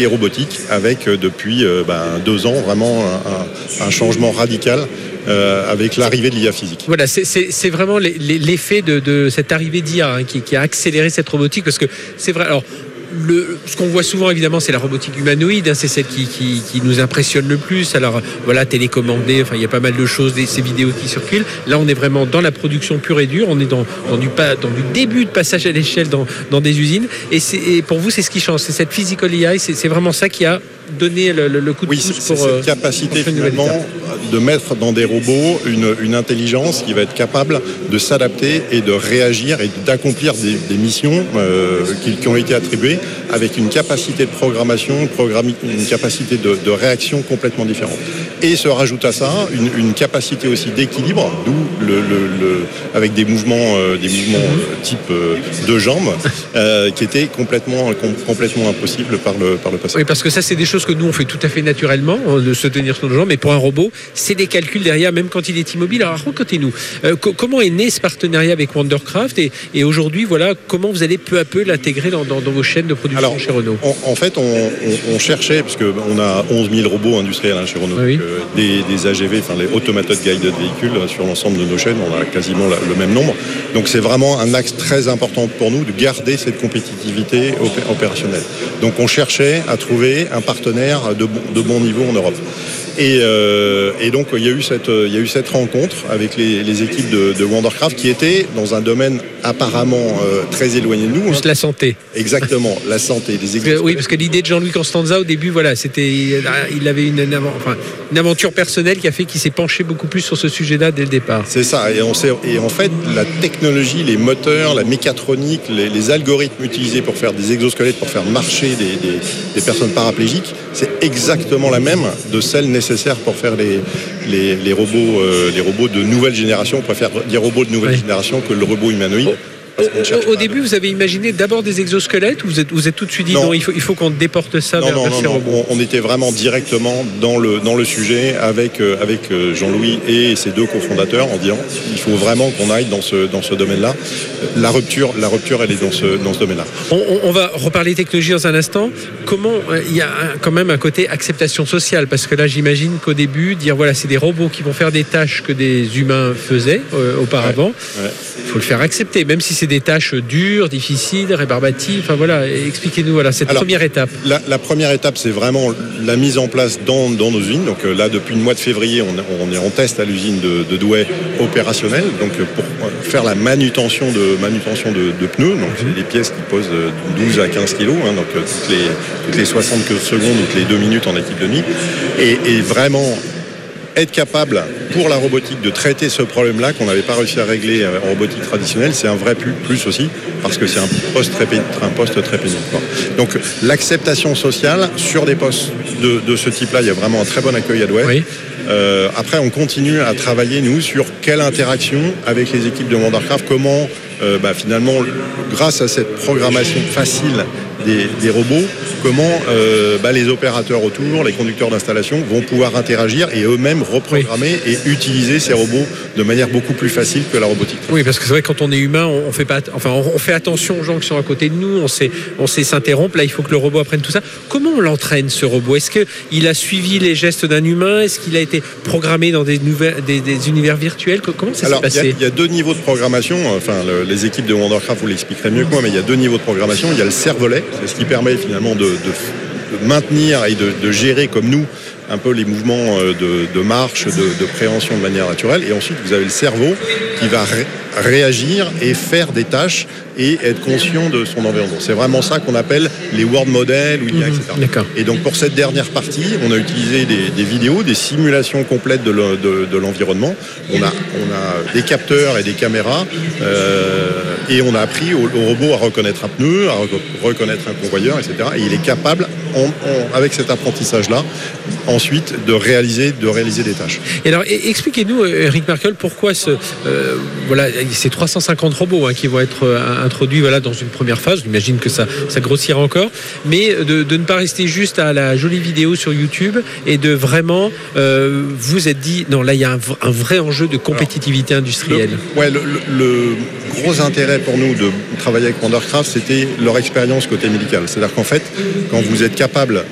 est robotique, avec depuis 2 ans vraiment un changement radical avec l'arrivée de l'IA physique. Voilà, c'est vraiment l'effet de cette arrivée d'IA qui a accéléré cette robotique, parce que c'est vrai. Alors, ce qu'on voit souvent, évidemment, c'est la robotique humanoïde, c'est celle qui nous impressionne le plus. Alors voilà, télécommandée, il y a pas mal de choses, ces vidéos qui circulent. Là, on est vraiment dans la production pure et dure, on est dans du début de passage à l'échelle dans des usines, et pour vous, c'est ce qui change, c'est cette physical AI, c'est vraiment ça qui a donné le coup de pouce pour cette capacité finalement de mettre dans des robots une intelligence qui va être capable de s'adapter et de réagir et d'accomplir des missions qui ont été attribuées, avec une capacité de programmation, une capacité de réaction complètement différente. Et se rajoute à ça une capacité aussi d'équilibre, d'où avec des mouvements type de jambes qui étaient complètement impossibles par le passé. Oui, parce que ça, c'est des choses que nous on fait tout à fait naturellement, de se tenir sur nos jambes, mais pour un robot, c'est des calculs derrière, même quand il est immobile. Alors racontez-nous, comment est né ce partenariat avec Wondercraft, et aujourd'hui, voilà, comment vous allez peu à peu l'intégrer dans vos chaînes de production chez Renault? En fait, on cherchait, puisque on a 11 000 robots industriels chez Renault, oui. Des AGV, les Automated Guided Véhicules, sur l'ensemble de nos chaînes, on a quasiment le même nombre. Donc c'est vraiment un axe très important pour nous de garder cette compétitivité opérationnelle. Donc on cherchait à trouver un partenaire de bon niveau en Europe. Et donc il y a eu cette rencontre avec les équipes de Wondercraft, qui étaient dans un domaine apparemment très éloigné de nous. Juste la santé. Exactement, la santé, des exosquelettes. Oui, parce que l'idée de Jean-Louis Constanza au début, voilà, il avait une aventure personnelle qui a fait qu'il s'est penché beaucoup plus sur ce sujet-là dès le départ. C'est ça, et en fait la technologie, les moteurs, la mécatronique, les algorithmes utilisés pour faire des exosquelettes, pour faire marcher des personnes paraplégiques, c'est exactement la même de celle nécessaire pour faire les robots de nouvelle génération. On préfère dire robots de nouvelle génération que le robot humanoïde. Au début, vous avez imaginé d'abord des exosquelettes, ou vous êtes tout de suite dit non, il faut qu'on déporte ça vers ces robots? On était vraiment directement dans le sujet avec Jean-Louis et ses 2 cofondateurs, en disant il faut vraiment qu'on aille dans ce domaine-là. La rupture, elle est dans ce domaine-là. On va reparler technologie dans un instant. Comment il y a quand même un côté acceptation sociale, parce que là, j'imagine qu'au début, dire voilà, c'est des robots qui vont faire des tâches que des humains faisaient auparavant. Il faut le faire accepter, même si c'est des tâches dures, difficiles, rébarbatives. Voilà, expliquez-nous cette première étape. La première étape, c'est vraiment la mise en place dans nos usines. Donc là, depuis le mois de février, on est en test à l'usine de Douai opérationnelle. Donc pour faire la manutention de pneus. Donc c'est des pièces qui posent 12 à 15 kilos. Donc toutes les 60 secondes ou toutes les 2 minutes en équipe de nuit. Et vraiment être capable pour la robotique de traiter ce problème-là qu'on n'avait pas réussi à régler en robotique traditionnelle, c'est un vrai plus aussi, parce que c'est un poste très pénible. Donc l'acceptation sociale sur des postes de ce type-là, il y a vraiment un très bon accueil à Douai. Oui. Après, on continue à travailler, nous, sur quelle interaction avec les équipes de Wondercraft, comment finalement, grâce à cette programmation facile des robots, comment les opérateurs autour, les conducteurs d'installation vont pouvoir interagir et eux-mêmes reprogrammer et utiliser ces robots de manière beaucoup plus facile que la robotique. Oui, parce que c'est vrai que quand on est humain, on fait attention aux gens qui sont à côté de nous, on sait s'interrompre. Là, il faut que le robot apprenne tout ça. Comment on l'entraîne, ce robot? Est-ce qu'il a suivi les gestes d'un humain? Est-ce qu'il a été programmé dans des univers virtuels? Comment ça s'est passé? Il y a 2 niveaux de programmation. Les équipes de Wondercraft vous l'expliqueraient mieux que moi, mais il y a 2 niveaux de programmation. Il y a le cervelet, c'est ce qui permet finalement de maintenir et de gérer comme nous un peu les mouvements de marche, de préhension de manière naturelle. Et ensuite, vous avez le cerveau qui va réagir et faire des tâches et être conscient de son environnement. C'est vraiment ça qu'on appelle les world models, etc. D'accord. Et donc pour cette dernière partie, on a utilisé des vidéos, des simulations complètes de l'environnement. On a des capteurs et des caméras et on a appris au robot à reconnaître un pneu, à reconnaître un convoyeur, etc. Et il est capable, avec cet apprentissage-là, ensuite de réaliser des tâches. Et alors, expliquez-nous, Eric Markel, pourquoi ces 350 robots qui vont être introduits dans une première phase. J'imagine que ça grossira encore, mais de ne pas rester juste à la jolie vidéo sur YouTube et de vraiment vous êtes dit non, là il y a un vrai enjeu de compétitivité industrielle. Le gros intérêt pour nous de travailler avec Wondercraft, c'était leur expérience côté médical. C'est-à-dire qu'en fait, quand vous êtes capable